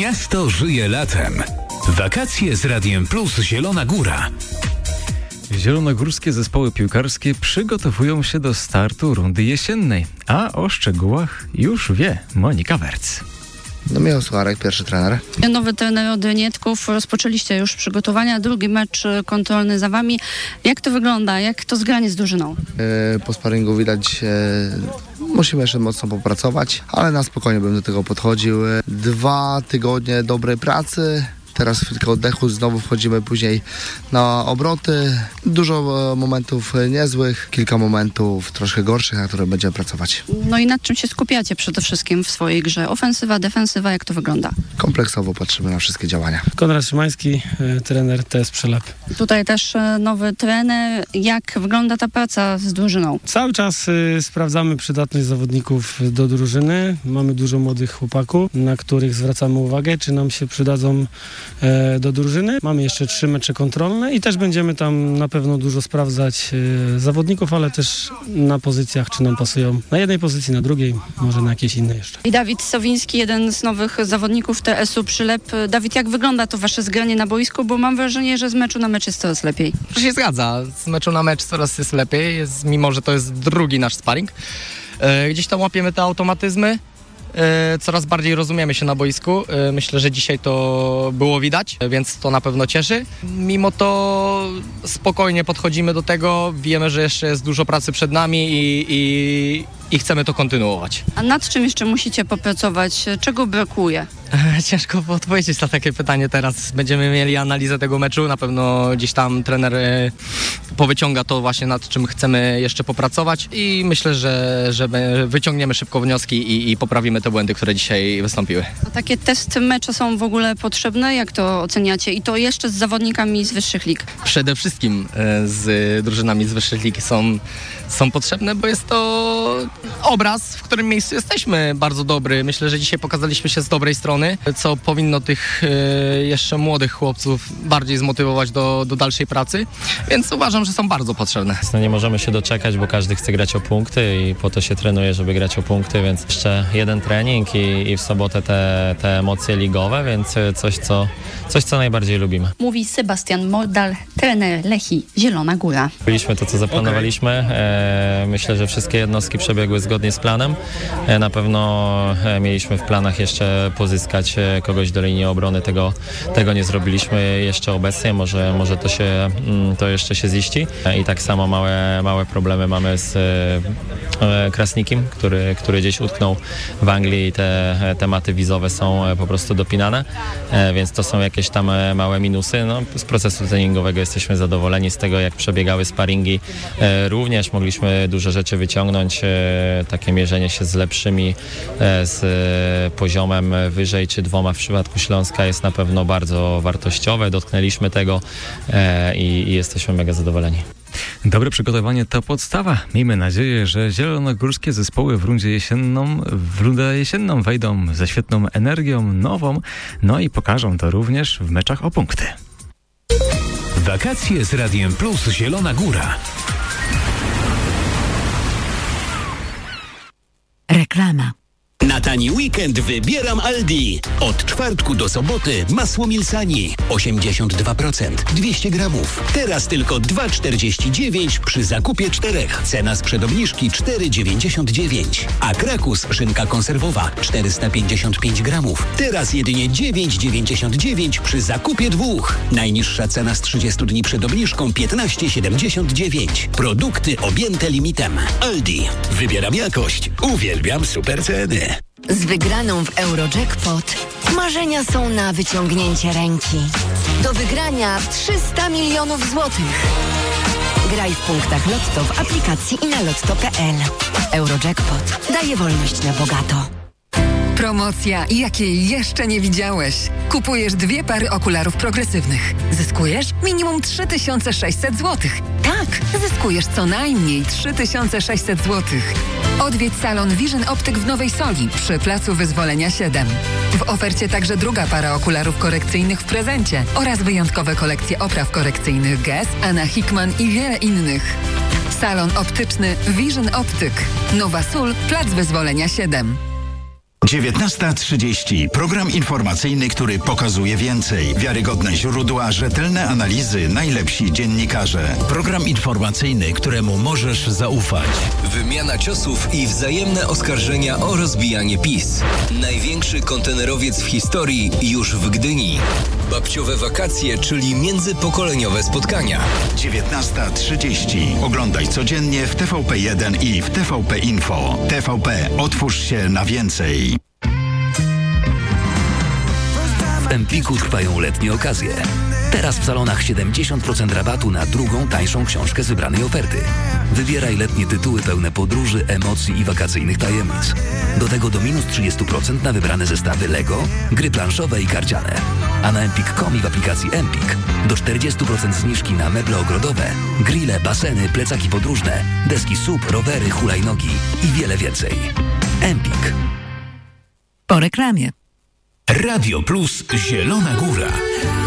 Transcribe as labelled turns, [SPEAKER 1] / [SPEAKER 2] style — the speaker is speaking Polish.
[SPEAKER 1] Miasto żyje latem. Wakacje z Radiem Plus Zielona Góra.
[SPEAKER 2] Zielonogórskie zespoły piłkarskie przygotowują się do startu rundy jesiennej, a o szczegółach już wie Monika Werc.
[SPEAKER 3] Michał Sucharek, pierwszy trener.
[SPEAKER 4] Nowy trener od Nietków. Rozpoczęliście już przygotowania. Drugi mecz kontrolny za wami. Jak to wygląda? Jak to zgranie z drużyną?
[SPEAKER 3] Po sparingu widać, musimy jeszcze mocno popracować, ale na spokojnie bym do tego podchodził. 2 tygodnie dobrej pracy. Teraz chwilkę oddechu, znowu wchodzimy później na obroty. Dużo momentów niezłych, kilka momentów troszkę gorszych, na które będziemy pracować.
[SPEAKER 4] No i nad czym się skupiacie przede wszystkim w swojej grze? Ofensywa, defensywa, jak to wygląda?
[SPEAKER 3] Kompleksowo patrzymy na wszystkie działania.
[SPEAKER 5] Konrad Szymański, trener TS Przelep.
[SPEAKER 4] Tutaj też nowy trener. Jak wygląda ta praca z drużyną?
[SPEAKER 5] Cały czas sprawdzamy przydatność zawodników do drużyny. Mamy dużo młodych chłopaków, na których zwracamy uwagę, czy nam się przydadzą do drużyny. Mamy jeszcze 3 mecze kontrolne i też będziemy tam na pewno dużo sprawdzać zawodników, ale też na pozycjach, czy nam pasują na jednej pozycji, na drugiej, może na jakiejś innej jeszcze.
[SPEAKER 4] I Dawid Sowiński, jeden z nowych zawodników TS-u Przylep. Dawid, jak wygląda to wasze zgranie na boisku? Bo mam wrażenie, że z meczu na mecz jest coraz lepiej.
[SPEAKER 6] To się zgadza. Z meczu na mecz coraz jest lepiej, mimo że to jest drugi nasz sparring. Gdzieś tam łapiemy te automatyzmy. Coraz bardziej rozumiemy się na boisku. Myślę, że dzisiaj to było widać, więc to na pewno cieszy. Mimo to spokojnie podchodzimy do tego. Wiemy, że jeszcze jest dużo pracy przed nami i chcemy to kontynuować.
[SPEAKER 4] A nad czym jeszcze musicie popracować? Czego brakuje?
[SPEAKER 6] Ciężko odpowiedzieć na takie pytanie teraz. Będziemy mieli analizę tego meczu. Na pewno gdzieś tam trener powyciąga to właśnie, nad czym chcemy jeszcze popracować i myślę, że wyciągniemy szybko wnioski i poprawimy te błędy, które dzisiaj wystąpiły.
[SPEAKER 4] A takie testy mecze są w ogóle potrzebne? Jak to oceniacie? I to jeszcze z zawodnikami z wyższych lig?
[SPEAKER 6] Przede wszystkim z drużynami z wyższych lig są potrzebne, bo jest to obraz, w którym miejscu jesteśmy bardzo dobry. Myślę, że dzisiaj pokazaliśmy się z dobrej strony, co powinno tych jeszcze młodych chłopców bardziej zmotywować do dalszej pracy, więc uważam, że są bardzo potrzebne.
[SPEAKER 7] No nie możemy się doczekać, bo każdy chce grać o punkty i po to się trenuje, żeby grać o punkty, więc jeszcze jeden trening i w sobotę te emocje ligowe, więc coś, co najbardziej lubimy.
[SPEAKER 4] Mówi Sebastian Mordal, trener Lechii Zielona Góra.
[SPEAKER 7] Byliśmy to, co zaplanowaliśmy. Myślę, że wszystkie jednostki przebiegły zgodnie z planem. Na pewno mieliśmy w planach jeszcze pozyskać kogoś do linii obrony. Tego nie zrobiliśmy jeszcze obecnie. Może to jeszcze się ziści. I tak samo małe problemy mamy z Krasnikiem, który gdzieś utknął w Anglii i te tematy wizowe są po prostu dopinane, więc to są jakieś tam małe minusy. No, z procesu treningowego jesteśmy zadowoleni z tego, jak przebiegały sparingi. Również mogliśmy duże rzeczy wyciągnąć, takie mierzenie się z lepszymi, z poziomem wyżej czy 2 w przypadku Śląska jest na pewno bardzo wartościowe. Dotknęliśmy tego i jesteśmy mega zadowoleni.
[SPEAKER 2] Dobre przygotowanie to podstawa. Miejmy nadzieję, że zielonogórskie zespoły w rundę jesienną wejdą ze świetną energią, nową, no i pokażą to również w meczach o punkty.
[SPEAKER 1] Wakacje z Radiem Plus Zielona Góra.
[SPEAKER 8] Reklama.
[SPEAKER 9] Na tani weekend wybieram Aldi. Od czwartku do soboty masło Milsani 82%, 200 gramów. Teraz tylko 2,49 przy zakupie 4. Cena sprzed obniżki 4,99. A Krakus szynka konserwowa 455 gramów. Teraz jedynie 9,99 przy zakupie 2. Najniższa cena z 30 dni przed obniżką 15,79. Produkty objęte limitem. Aldi. Wybieram jakość. Uwielbiam super ceny.
[SPEAKER 8] Z wygraną w Eurojackpot marzenia są na wyciągnięcie ręki. Do wygrania 300 milionów złotych. Graj w punktach Lotto w aplikacji i na lotto.pl. Eurojackpot daje wolność na bogato.
[SPEAKER 10] Promocja, jakiej jeszcze nie widziałeś. Kupujesz 2 pary okularów progresywnych. Zyskujesz minimum 3600 zł. Tak, zyskujesz co najmniej 3600 zł. Odwiedź salon Vision Optyk w Nowej Soli przy Placu Wyzwolenia 7. W ofercie także 2 para okularów korekcyjnych w prezencie oraz wyjątkowe kolekcje opraw korekcyjnych Guess, Anna Hickman i wiele innych. Salon optyczny Vision Optyk. Nowa Sól, Plac Wyzwolenia 7.
[SPEAKER 11] 19:30. Program informacyjny, który pokazuje więcej. Wiarygodne źródła, rzetelne analizy, najlepsi dziennikarze. Program informacyjny, któremu możesz zaufać.
[SPEAKER 12] Wymiana ciosów i wzajemne oskarżenia o rozbijanie PiS. Największy kontenerowiec w historii już w Gdyni. Babciowe wakacje, czyli międzypokoleniowe spotkania.
[SPEAKER 11] 19:30. Oglądaj codziennie w TVP1 i w TVP Info. TVP, otwórz się na więcej.
[SPEAKER 1] W Empiku trwają letnie okazje. Teraz w salonach 70% rabatu na drugą, tańszą książkę z wybranej oferty. Wybieraj letnie tytuły pełne podróży, emocji i wakacyjnych tajemnic. Do tego do minus 30% na wybrane zestawy Lego, gry planszowe i karciane. A na empik.com i w aplikacji Empik do 40% zniżki na meble ogrodowe, grille, baseny, plecaki podróżne, deski SUP, rowery, hulajnogi i wiele więcej. Empik.
[SPEAKER 10] Po reklamie.
[SPEAKER 1] Radio Plus Zielona Góra.